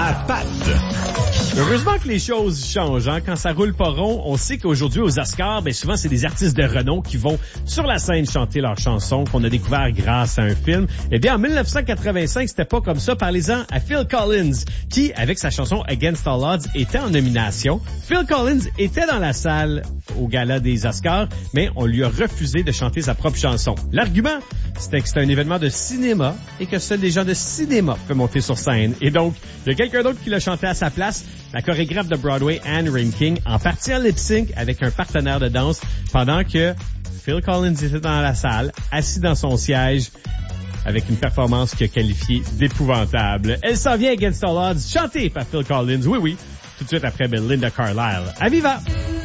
à patte. Heureusement que les choses changent. Hein? Quand ça roule pas rond, on sait qu'aujourd'hui, aux Oscars, souvent, c'est des artistes de renom qui vont sur la scène chanter leurs chansons qu'on a découvert grâce à un film. Eh bien, en 1985, c'était pas comme ça. Parlez-en à Phil Collins, qui, avec sa chanson Against All Odds, était en nomination. Phil Collins était dans la salle au gala des Oscars, mais on lui a refusé de chanter sa propre chanson. L'argument, c'était que c'était un événement de cinéma et que seuls les gens de cinéma peuvent monter sur scène. Et donc, il y a quelqu'un d'autre qui l'a chanté à sa place, la chorégraphe de Broadway, Anne Reinking, en partie en lip-sync avec un partenaire de danse, pendant que Phil Collins était dans la salle, assis dans son siège, avec une performance qu'il a qualifiée d'épouvantable. Elle s'en vient Against All Odds, chantée par Phil Collins, oui, tout de suite après Linda Carlisle. À Viva!